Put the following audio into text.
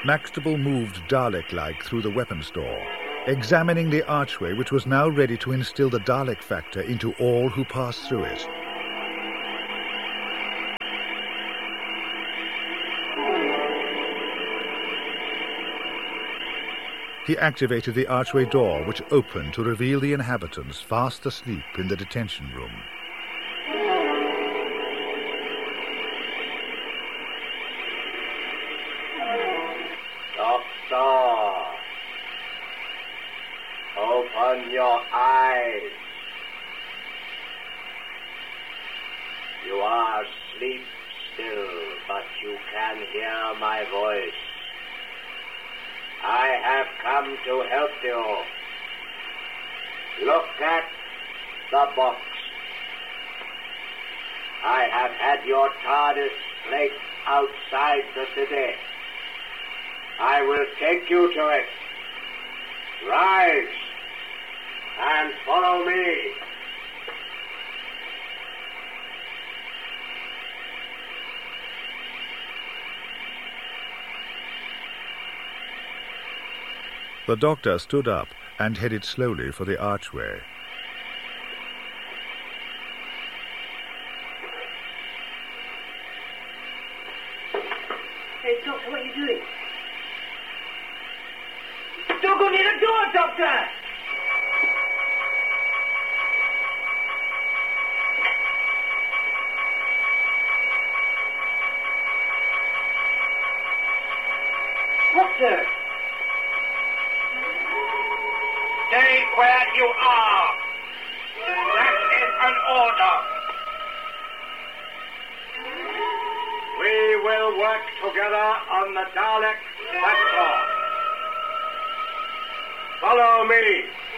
Maxtable moved Dalek-like through the weapons door, examining the archway which was now ready to instill the Dalek factor into all who passed through it. He activated the archway door, which opened to reveal the inhabitants fast asleep in the detention room. Doctor, open your eyes. You are asleep still, but you can hear my voice. I have come to help you. Look at the box. I have had your TARDIS placed outside the city. I will take you to it. Rise and follow me. The Doctor stood up and headed slowly for the archway. Hey, Doctor, what are you doing? Don't go near the door, Doctor! Doctor! Stay where you are. That is an order. We will work together on the Dalek factor. Follow me.